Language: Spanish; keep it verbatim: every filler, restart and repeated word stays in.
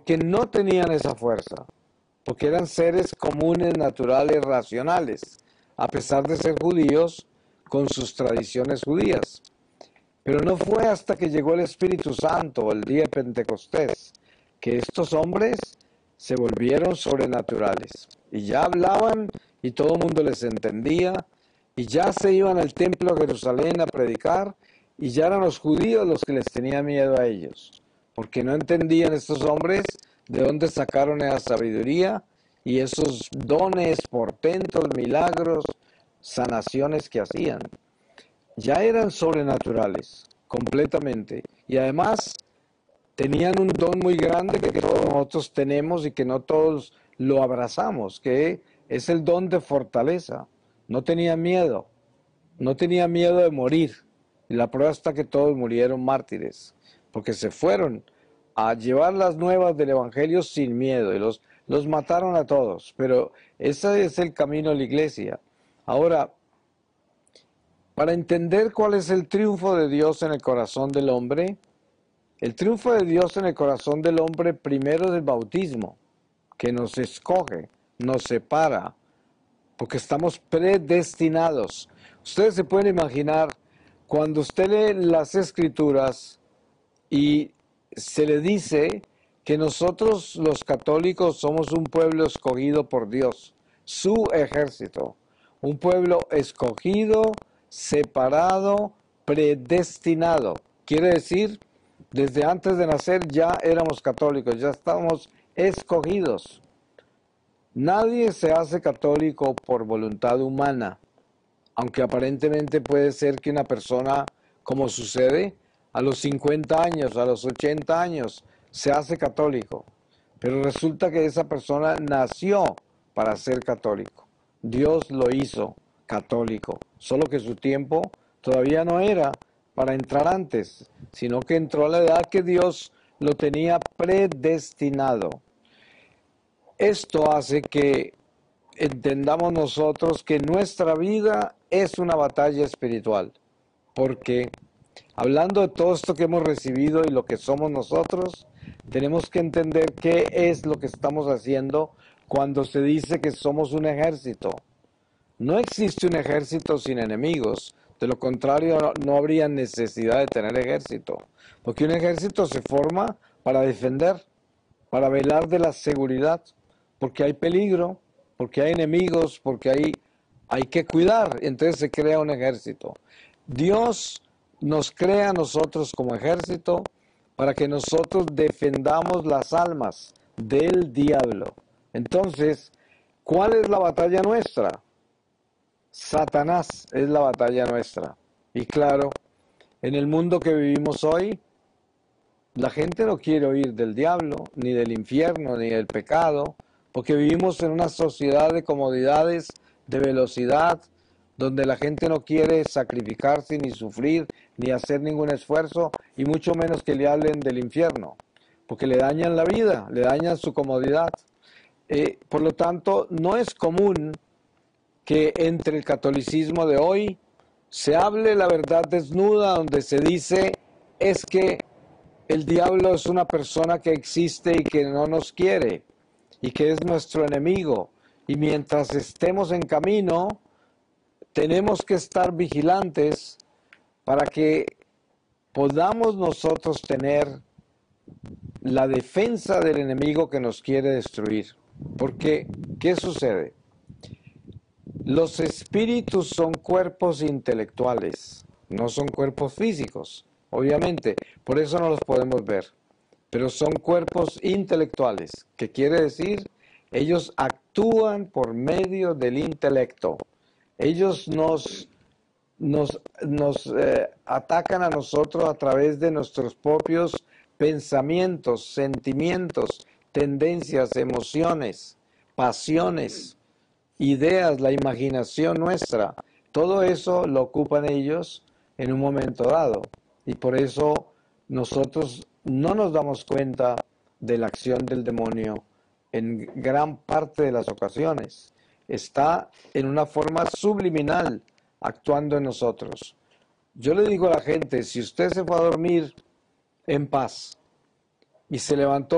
porque no tenían esa fuerza, porque eran seres comunes, naturales, racionales, a pesar de ser judíos con sus tradiciones judías. Pero no fue hasta que llegó el Espíritu Santo, el día de Pentecostés, que estos hombres se volvieron sobrenaturales. Y ya hablaban y todo el mundo les entendía, y ya se iban al templo de Jerusalén a predicar, y ya eran los judíos los que les tenían miedo a ellos, porque no entendían estos hombres de dónde sacaron esa sabiduría y esos dones, portentos, milagros, sanaciones que hacían. Ya eran sobrenaturales, completamente. Y además tenían un don muy grande que todos nosotros tenemos y que no todos lo abrazamos, que es el don de fortaleza. No tenían miedo, no tenían miedo de morir. Y la prueba está que todos murieron mártires, porque se fueron a llevar las nuevas del Evangelio sin miedo y los, los mataron a todos. Pero ese es el camino de la iglesia. Ahora, para entender cuál es el triunfo de Dios en el corazón del hombre, el triunfo de Dios en el corazón del hombre primero es el bautismo, que nos escoge, nos separa, porque estamos predestinados. Ustedes se pueden imaginar, cuando usted lee las Escrituras y se le dice que nosotros los católicos somos un pueblo escogido por Dios, su ejército, un pueblo escogido, separado, predestinado. Quiere decir, desde antes de nacer ya éramos católicos, ya estábamos escogidos. Nadie se hace católico por voluntad humana, aunque aparentemente puede ser que una persona, como sucede, a los cincuenta años, a los ochenta años, se hace católico. Pero resulta que esa persona nació para ser católico. Dios lo hizo católico, solo que su tiempo todavía no era para entrar antes, sino que entró a la edad que Dios lo tenía predestinado. Esto hace que entendamos nosotros que nuestra vida es una batalla espiritual, porque hablando de todo esto que hemos recibido y lo que somos nosotros, tenemos que entender qué es lo que estamos haciendo cuando se dice que somos un ejército. No existe un ejército sin enemigos, de lo contrario no, no habría necesidad de tener ejército, porque un ejército se forma para defender, para velar de la seguridad, porque hay peligro, porque hay enemigos, porque hay, hay que cuidar, entonces se crea un ejército. Dios nos crea a nosotros como ejército para que nosotros defendamos las almas del diablo. Entonces, ¿cuál es la batalla nuestra? Satanás es la batalla nuestra. Y claro, en el mundo que vivimos hoy, la gente no quiere oír del diablo, ni del infierno, ni del pecado, porque vivimos en una sociedad de comodidades, de velocidad, donde la gente no quiere sacrificarse, ni sufrir, ni hacer ningún esfuerzo, y mucho menos que le hablen del infierno, porque le dañan la vida, le dañan su comodidad. Eh, por lo tanto, no es común que entre el catolicismo de hoy se hable la verdad desnuda, donde se dice es que el diablo es una persona que existe y que no nos quiere y que es nuestro enemigo, y mientras estemos en camino tenemos que estar vigilantes para que podamos nosotros tener la defensa del enemigo que nos quiere destruir. Porque, ¿qué sucede? Los espíritus son cuerpos intelectuales, no son cuerpos físicos, obviamente, por eso no los podemos ver, pero son cuerpos intelectuales, que quiere decir, ellos actúan por medio del intelecto, ellos nos, nos, nos eh, atacan a nosotros a través de nuestros propios pensamientos, sentimientos, tendencias, emociones, pasiones, ideas, la imaginación nuestra, todo eso lo ocupan ellos en un momento dado. Y por eso nosotros no nos damos cuenta de la acción del demonio en gran parte de las ocasiones. Está en una forma subliminal actuando en nosotros. Yo le digo a la gente, si usted se fue a dormir en paz y se levantó